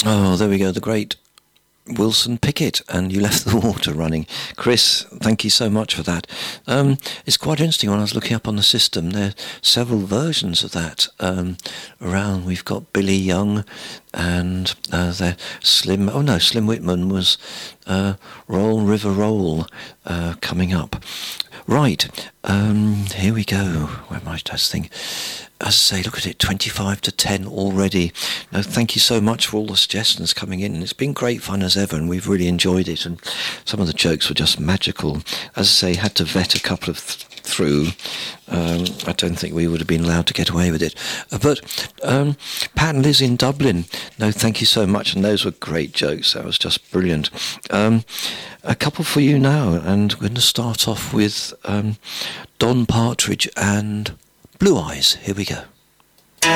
Oh, there we go, the great Wilson Pickett, and You Left the Water Running. Chris, thank you so much for that. It's quite interesting. When I was looking up on the system, there are several versions of that around. We've got Billy Young and Slim Whitman was Roll River Roll coming up. Right, here we go. Where am I testing? As I say, look at it, 25 to 10 already. No, thank you so much for all the suggestions coming in. It's been great fun as ever, and we've really enjoyed it. And some of the jokes were just magical. As I say, had to vet a couple of through. I don't think we would have been allowed to get away with it. But Pat and Liz in Dublin, no, thank you so much. And those were great jokes. That was just brilliant. A couple for you now, and we're going to start off with Don Partridge and Blue Eyes. Here we go.